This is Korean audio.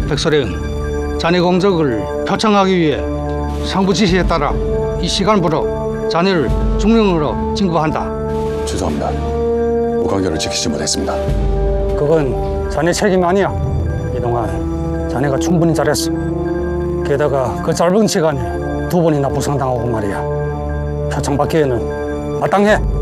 백소령, 자네 공적을 표창하기 위해 상부 지시에 따라 이 시간부로 자네를 중령으로 진급한다. 죄송합니다. 무관결을 지키지 못했습니다. 그건 자네 책임이 아니야. 이동안 자네가 충분히 잘했어. 게다가 그 짧은 시간에 2번이나 부상당하고 말이야. 표창 받기에는 마땅해.